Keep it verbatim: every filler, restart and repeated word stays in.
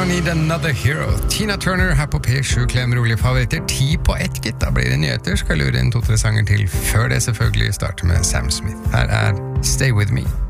Don't Need Another Hero. Tina Turner her på P sju Klem rolige favoritter. Ti på ett, gitt. Da blir det nyheter. Skal lure inn to-tre sanger til. Før det selvfølgelig starter med Sam Smith. Her er Stay With Me.